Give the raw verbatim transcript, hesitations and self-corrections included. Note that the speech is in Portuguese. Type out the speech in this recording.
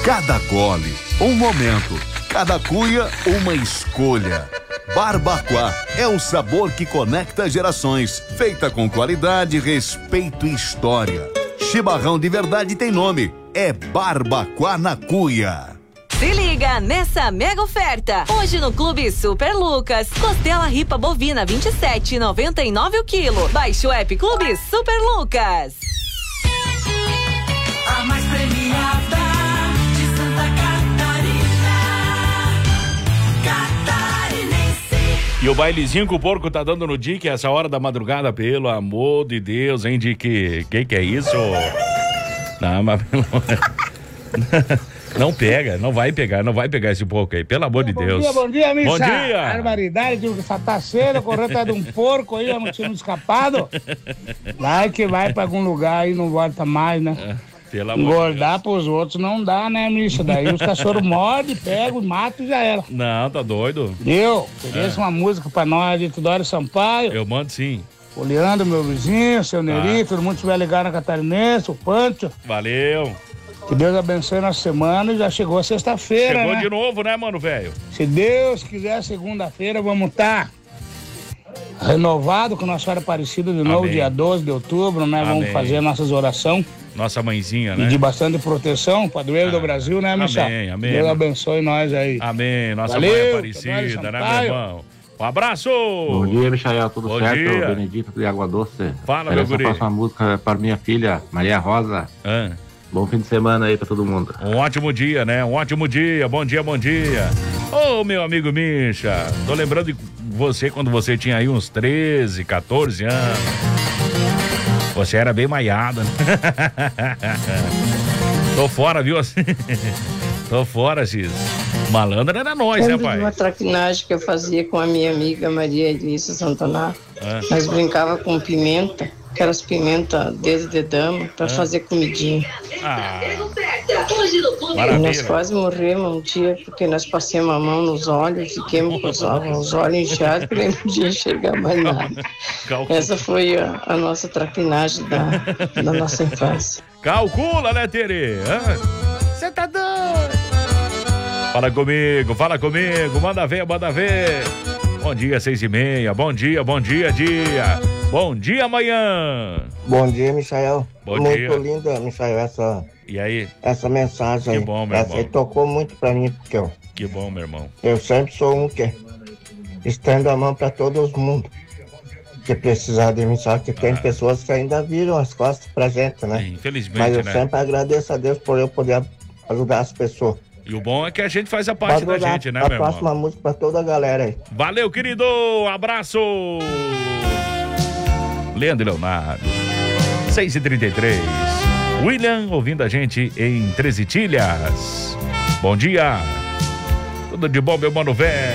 Cada gole, um momento. Cada cuia, uma escolha. Barbacoa é o sabor que conecta gerações. Feita com qualidade, respeito e história. Chimarrão de verdade tem nome. É Barbacoa na Cuia. Se liga nessa mega oferta. Hoje no Clube Super Lucas. Costela ripa bovina vinte e sete reais e noventa e nove centavos o quilo. Baixe o app Clube Super Lucas. A mais premiada de Santa Catarina. Catarinense. E o bailezinho que o porco tá dando no Dick essa hora da madrugada, pelo amor de Deus, hein, Dick? Que que é isso? Não, mas... Não pega, não vai pegar, não vai pegar esse porco aí, pelo amor de bom Deus. Dia, bom dia, Micha. Bom dia. Barbaridade, digo que só tá cedo, correndo atrás de um porco aí, eu não tinha me escapado. Vai que vai pra algum lugar e não volta mais, né? É, pelo amor Engordar de pros outros não dá, né, Micha? Daí os cachorros mordem, pegam, matam e já era. Não, tá doido. Eu, ofereça É. uma música pra nós de Tudório Sampaio. Eu mando sim. O Leandro, meu vizinho, seu Neri, Ah. todo mundo estiver ligado na Catarinense, o Pancho. Valeu. Que Deus abençoe nossa semana e já chegou a sexta-feira, Chegou né? de novo, né, mano, velho? Se Deus quiser, segunda-feira vamos estar renovado com Nossa Senhora Aparecida de novo, Amém. dia doze de outubro, né? Amém. Vamos fazer nossas orações Nossa mãezinha, e né? de bastante proteção, padroeiro do Brasil, né, Michel? Amém, amém. Deus abençoe nós aí. Amém, nossa Valeu, mãe Tudório Aparecida, né, meu Sampaio. irmão? Um abraço! Bom dia, Michael, tudo Bom certo? dia. Benedito de Água Doce. Fala, meu Essa guri. próxima música é para minha filha, Maria Rosa. Ah. Bom fim de semana aí pra todo mundo. Um ótimo dia, né? Um ótimo dia. Bom dia, bom dia. Ô, meu amigo Misha, tô lembrando de você quando você tinha aí uns treze, quatorze anos. Você era bem maiado, né? Tô fora, viu? Tô fora, Cis. Malandro era nós, né, Lembro pai? de uma traquinagem que eu fazia com a minha amiga Maria Elisa Santoná. Ah. Nós brincava com pimenta, aquelas pimentas dedo de dama, pra Ah. fazer comidinha. Ah, E nós maravilha. quase morremos um dia porque nós passamos a mão nos olhos, fiquemos com os olhos, os olhos inchados, porque nem podia enxergar mais nada. Calcula, Essa foi a, a nossa traquinagem da, da nossa infância. Calcula, né, Tere? Você tá doido? Fala comigo, fala comigo. Manda ver, manda ver. Bom dia, seis e meia. Bom dia, bom dia, dia. Bom dia, amanhã. Bom dia, Michael. Bom muito dia. linda, Michael, essa, E aí? essa mensagem Que aí. bom, meu essa irmão. aí tocou muito pra mim, porque eu, Que bom, meu irmão. eu sempre sou um que estendo a mão pra todo mundo que precisar de mim, só que tem Ah. pessoas que ainda viram as costas pra gente, né? Infelizmente, Mas eu né? sempre agradeço a Deus por eu poder ajudar as pessoas. E o bom é que a gente faz a parte da Pode dar gente, né, a meu irmão? próxima música pra toda a galera aí. Valeu, querido. Abraço. Leandro e Leonardo. seis e trinta e três. William ouvindo a gente em Treze Tilhas. Bom dia. Tudo de bom, meu mano velho.